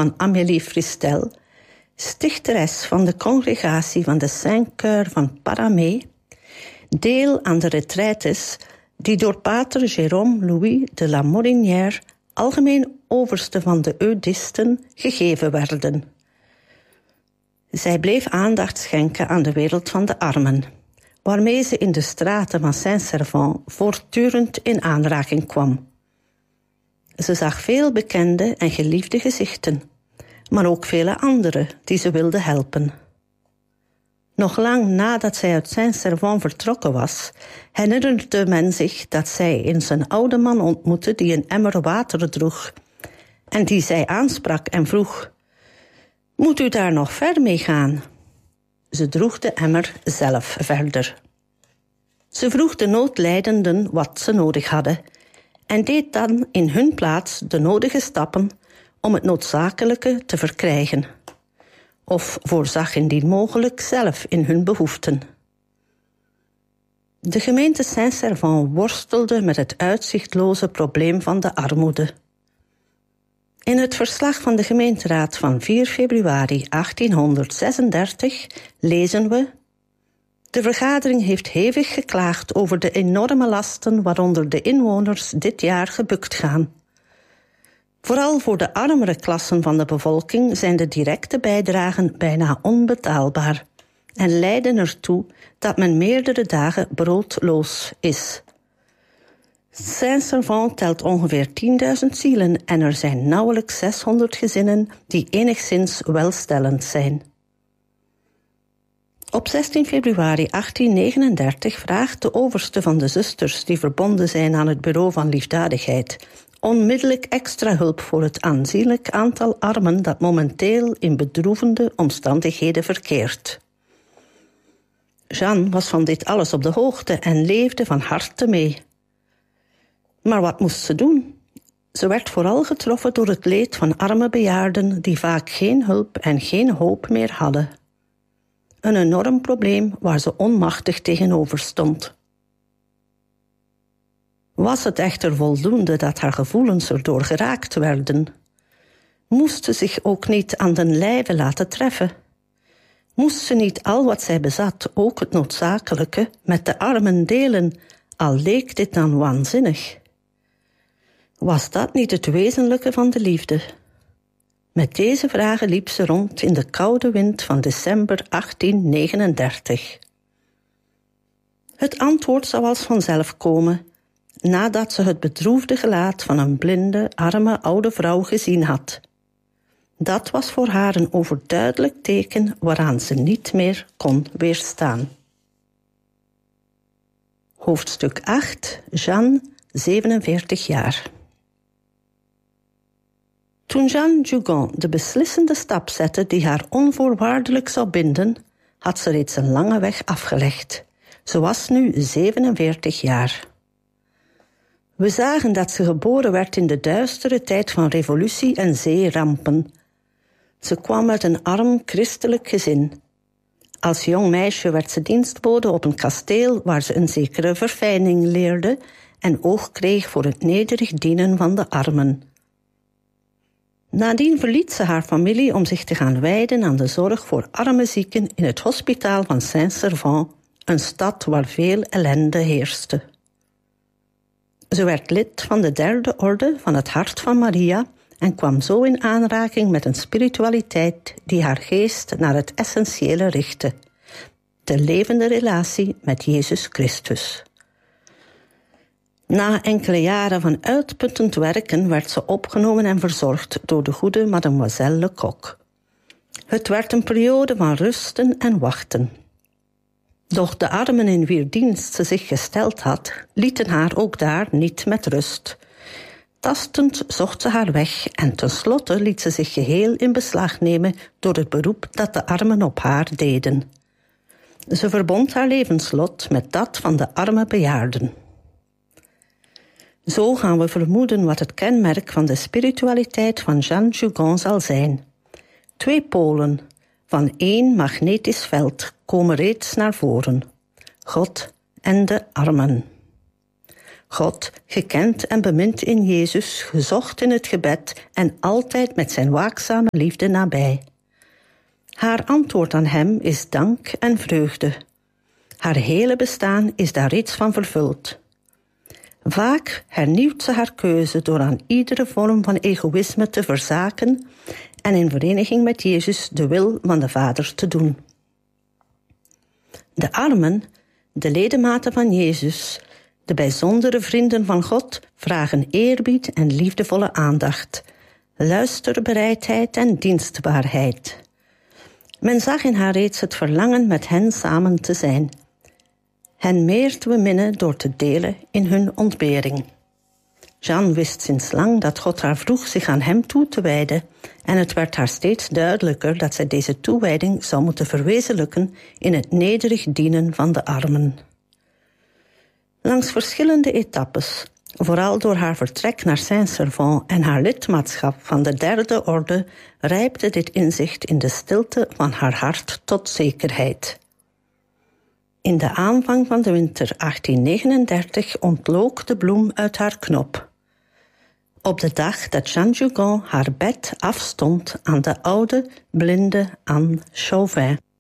van Amélie Fristel, stichteres van de congregatie van de Saint-Cœur van Paramé, deel aan de retraites die door pater Jérôme Louis de la Morinière, algemeen overste van de Eudisten, gegeven werden. Zij bleef aandacht schenken aan de wereld van de armen, waarmee ze in de straten van Saint-Servant voortdurend in aanraking kwam. Ze zag veel bekende en geliefde gezichten, maar ook vele anderen die ze wilde helpen. Nog lang nadat zij uit Saint-Servant vertrokken was, herinnerde men zich dat zij eens een oude man ontmoette die een emmer water droeg en die zij aansprak en vroeg: "Moet u daar nog ver mee gaan?" Ze droeg de emmer zelf verder. Ze vroeg de noodlijdenden wat ze nodig hadden en deed dan in hun plaats de nodige stappen om het noodzakelijke te verkrijgen, of voorzag indien mogelijk zelf in hun behoeften. De gemeente Saint-Servant worstelde met het uitzichtloze probleem van de armoede. In het verslag van de gemeenteraad van 4 februari 1836 lezen we: "De vergadering heeft hevig geklaagd over de enorme lasten waaronder de inwoners dit jaar gebukt gaan. Vooral voor de armere klassen van de bevolking zijn de directe bijdragen bijna onbetaalbaar en leiden ertoe dat men meerdere dagen broodloos is. Saint-Servant telt ongeveer 10.000 zielen en er zijn nauwelijks 600 gezinnen die enigszins welstellend zijn." Op 16 februari 1839 vraagt de overste van de zusters die verbonden zijn aan het bureau van liefdadigheid onmiddellijk extra hulp voor het aanzienlijk aantal armen dat momenteel in bedroevende omstandigheden verkeert. Jeanne was van dit alles op de hoogte en leefde van harte mee. Maar wat moest ze doen? Ze werd vooral getroffen door het leed van arme bejaarden die vaak geen hulp en geen hoop meer hadden. Een enorm probleem waar ze onmachtig tegenover stond. Was het echter voldoende dat haar gevoelens erdoor geraakt werden? Moest ze zich ook niet aan den lijve laten treffen? Moest ze niet al wat zij bezat, ook het noodzakelijke, met de armen delen, al leek dit dan waanzinnig? Was dat niet het wezenlijke van de liefde? Met deze vragen liep ze rond in de koude wind van december 1839. Het antwoord zou als vanzelf komen, nadat ze het bedroefde gelaat van een blinde, arme oude vrouw gezien had. Dat was voor haar een overduidelijk teken waaraan ze niet meer kon weerstaan. Hoofdstuk 8. Jeanne, 47 jaar. Toen Jeanne Jugon de beslissende stap zette die haar onvoorwaardelijk zou binden, had ze reeds een lange weg afgelegd. Ze was nu 47 jaar. We zagen dat ze geboren werd in de duistere tijd van revolutie en zeerampen. Ze kwam uit een arm christelijk gezin. Als jong meisje werd ze dienstbode op een kasteel waar ze een zekere verfijning leerde en oog kreeg voor het nederig dienen van de armen. Nadien verliet ze haar familie om zich te gaan wijden aan de zorg voor arme zieken in het hospitaal van Saint-Servant, een stad waar veel ellende heerste. Ze werd lid van de 3e orde van het Hart van Maria en kwam zo in aanraking met een spiritualiteit die haar geest naar het essentiële richtte: de levende relatie met Jezus Christus. Na enkele jaren van uitputtend werken werd ze opgenomen en verzorgd door de goede mademoiselle Lecoq. Het werd een periode van rusten en wachten. Doch de armen in wier dienst ze zich gesteld had, lieten haar ook daar niet met rust. Tastend zocht ze haar weg en tenslotte liet ze zich geheel in beslag nemen door het beroep dat de armen op haar deden. Ze verbond haar levenslot met dat van de arme bejaarden. Zo gaan we vermoeden wat het kenmerk van de spiritualiteit van Jeanne Jugon zal zijn. 2 polen van 1 magnetisch veld komen reeds naar voren: God en de armen. God, gekend en bemind in Jezus, gezocht in het gebed en altijd met zijn waakzame liefde nabij. Haar antwoord aan hem is dank en vreugde. Haar hele bestaan is daar reeds van vervuld. Vaak hernieuwt ze haar keuze door aan iedere vorm van egoïsme te verzaken en in vereniging met Jezus de wil van de Vader te doen. De armen, de ledematen van Jezus, de bijzondere vrienden van God, vragen eerbied en liefdevolle aandacht, luisterbereidheid en dienstbaarheid. Men zag in haar reeds het verlangen met hen samen te zijn, hen meer te beminnen door te delen in hun ontbering. Jeanne wist sinds lang dat God haar vroeg zich aan hem toe te wijden en het werd haar steeds duidelijker dat zij deze toewijding zou moeten verwezenlijken in het nederig dienen van de armen. Langs verschillende etappes, vooral door haar vertrek naar Saint-Servan en haar lidmaatschap van de derde orde, rijpte dit inzicht in de stilte van haar hart tot zekerheid. In de aanvang van de winter 1839 ontlook de bloem uit haar knop. Op de dag dat Jeanne Jugon haar bed afstond aan de oude, blinde Anne Chauvin.